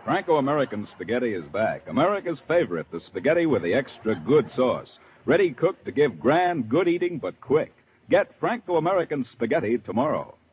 Franco-American spaghetti is back. America's favorite, the spaghetti with the extra good sauce. Ready cooked to give grand, good eating, but quick. Get Franco-American spaghetti tomorrow.